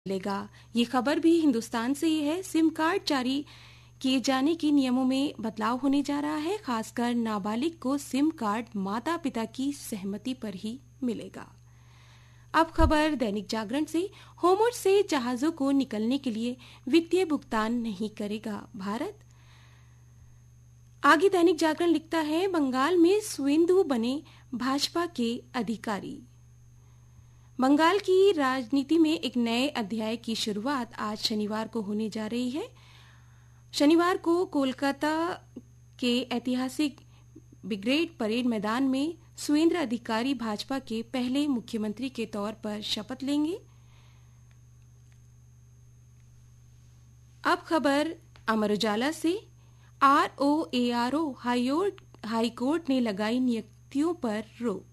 मिलेगा। ये खबर भी हिंदुस्तान से ही है। सिम कार्ड जारी किए जाने के नियमों में बदलाव होने जा रहा है। खासकर नाबालिग को सिम कार्ड माता पिता की सहमति पर ही मिलेगा। अब खबर दैनिक जागरण से। होमोड से जहाजों को निकलने के लिए वित्तीय भुगतान नहीं करेगा भारत। आगे दैनिक जागरण लिखता है, बंगाल में सुवेंदु बने भाजपा के अधिकारी। बंगाल की राजनीति में एक नए अध्याय की शुरुआत आज शनिवार को होने जा रही है। शनिवार को कोलकाता के ऐतिहासिक ब्रिगेड परेड मैदान में सुवेंद्र अधिकारी भाजपा के पहले मुख्यमंत्री के तौर पर शपथ लेंगे। अब खबर अमर उजाला से। ROARO हाईकोर्ट ने लगाई नियुक्तियों पर रोक।